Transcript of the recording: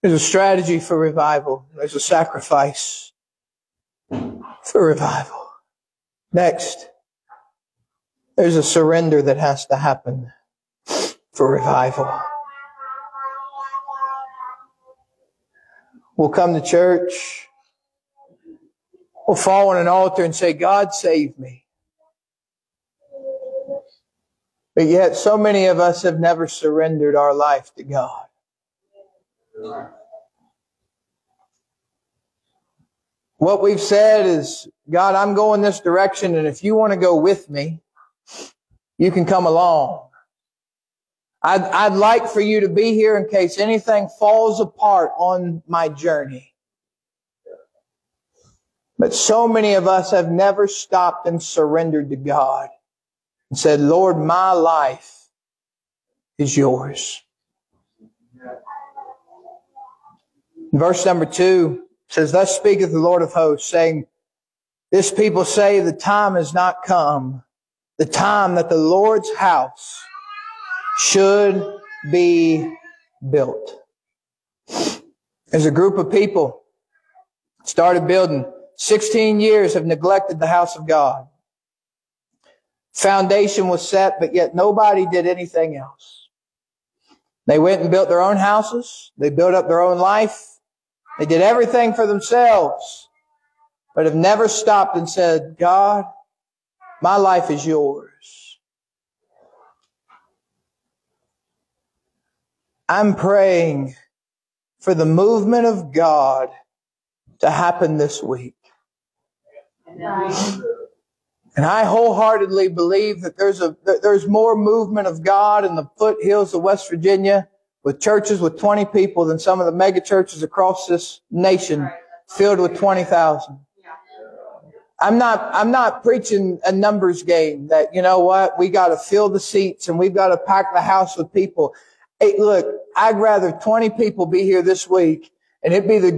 There's a strategy for revival. There's a sacrifice for revival. Next, there's a surrender that has to happen for revival. We'll come to church. We'll fall on an altar and say, God, save me. But yet so many of us have never surrendered our life to God. What we've said is, God, I'm going this direction, and if you want to go with me, you can come along. I'd like for you to be here in case anything falls apart on my journey. But so many of us have never stopped and surrendered to God and said, Lord, my life is yours. Verse number 2 says, Thus speaketh the Lord of hosts, saying, This people say the time has not come, the time that the Lord's house should be built. There's a group of people started building. 16 years have neglected the house of God. Foundation was set, but yet nobody did anything else. They went and built their own houses. They built up their own life. They did everything for themselves, but have never stopped and said, God, my life is yours. I'm praying for the movement of God to happen this week. And I wholeheartedly believe that there's more movement of God in the foothills of West Virginia with churches with 20 people than some of the mega churches across this nation filled with 20,000. I'm not preaching a numbers game that, you know what, we got to fill the seats and we've got to pack the house with people. Hey, look, I'd rather 20 people be here this week and it be the